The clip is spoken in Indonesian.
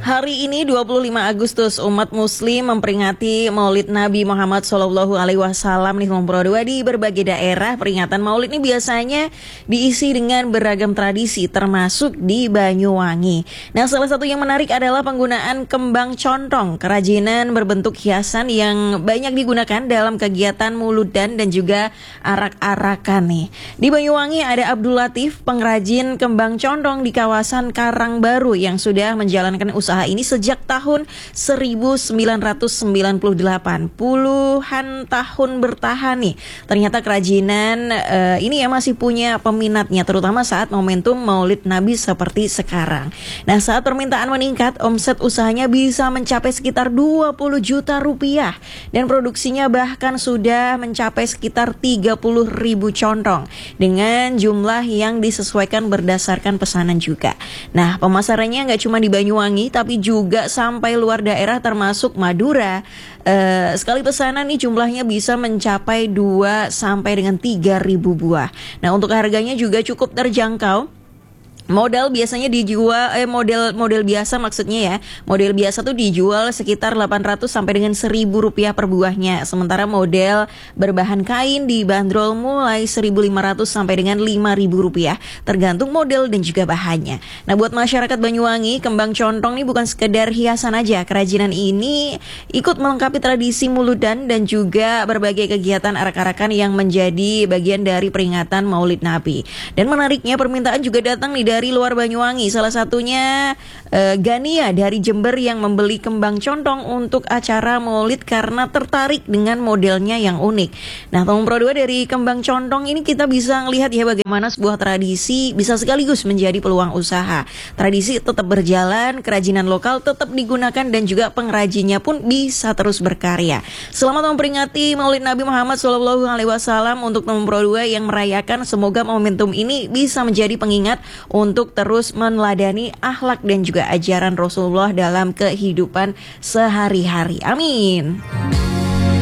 Hari ini 25 Agustus umat muslim memperingati Maulid Nabi Muhammad SAW nih Pro 2 di berbagai daerah. Peringatan Maulid ini biasanya diisi dengan beragam tradisi termasuk di Banyuwangi. Nah, salah satu yang menarik adalah penggunaan kembang contong, kerajinan berbentuk hiasan yang banyak digunakan dalam kegiatan muludan dan juga arak-arakan nih. Di Banyuwangi ada Abdul Latif, pengrajin kembang contong di kawasan Karangbaru yang sudah menjalankan usaha ini sejak tahun 1998. Puluhan tahun bertahan nih. Ternyata kerajinan ini ya masih punya peminatnya, terutama saat momentum Maulid Nabi seperti sekarang. Nah, saat permintaan meningkat, omset usahanya bisa mencapai sekitar 20 juta rupiah dan produksinya bahkan sudah mencapai sekitar 30.000 contong dengan jumlah yang disesuaikan berdasarkan pesanan juga. Nah, pemasarannya nggak cuma di Banyuwangi tapi juga sampai luar daerah termasuk Madura. Sekali pesanan nih jumlahnya bisa mencapai 2 sampai dengan 3.000 buah. Nah, untuk harganya juga cukup terjangkau. Modal biasanya dijual model biasa maksudnya ya. Model biasa tuh dijual sekitar 800 sampai dengan 1.000 rupiah per buahnya. Sementara model berbahan kain dibanderol mulai 1.500 sampai dengan 5.000 rupiah tergantung model dan juga bahannya. Nah, buat masyarakat Banyuwangi, kembang contong ini bukan sekedar hiasan aja. Kerajinan ini ikut melengkapi tradisi muludan dan juga berbagai kegiatan arak-arakan yang menjadi bagian dari peringatan Maulid Nabi. Dan menariknya permintaan juga datang nih dari luar Banyuwangi. Salah satunya Gania dari Jember yang membeli kembang contong untuk acara Maulid karena tertarik dengan modelnya yang unik. Nah, Tom Pro 2 dari kembang contong ini kita bisa melihat ya bagaimana sebuah tradisi bisa sekaligus menjadi peluang usaha. Tradisi tetap berjalan, kerajinan lokal tetap digunakan dan juga pengrajinnya pun bisa terus berkarya. Selamat memperingati Maulid Nabi Muhammad SAW untuk Tom Pro 2 yang merayakan. Semoga momentum ini bisa menjadi pengingat untuk terus meneladani akhlak dan juga ajaran Rasulullah dalam kehidupan sehari-hari. Amin.